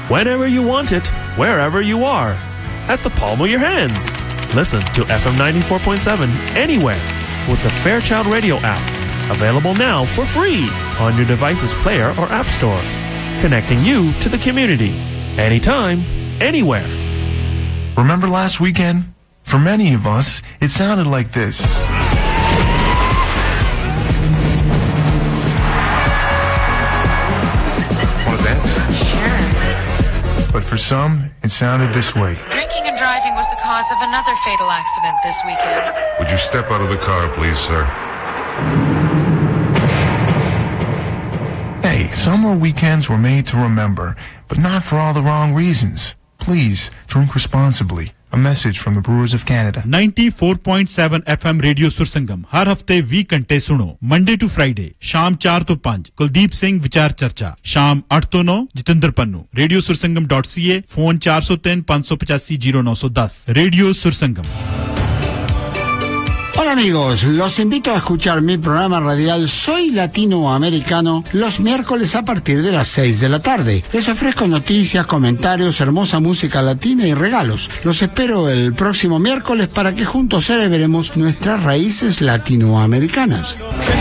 whenever you want it, wherever you are, at the palm of your hands. Listen to FM 94.7 anywhere with the Fairchild Radio app. Available now for free on your device's player or app store. Connecting you to the community. Anytime, anywhere. Remember last weekend? For many of us, it sounded like this. Want to dance? Sure. But for some, it sounded this way. Drinking and driving was the cause of another fatal accident this weekend. Would you step out of the car, please, sir? Hey, summer weekends were made to remember, but not for all the wrong reasons. Please, drink responsibly. A message from the Brewers of Canada. 94.7 FM radio Sursangam हर हफ्ते week घंटे सुनो Monday to Friday शाम 4 तो 5 कुलदीप सिंह विचार चर्चा शाम 8 तो 9 Jitendra Pannu radio सुरसंगम.ca phone 403 585 0910 radio Sursangam. Hola amigos, los invito a escuchar mi programa radial Soy Latinoamericano los miércoles a partir de las 6 de la tarde. Les ofrezco noticias, comentarios, hermosa música latina y regalos. Los espero el próximo miércoles para que juntos celebremos nuestras raíces latinoamericanas.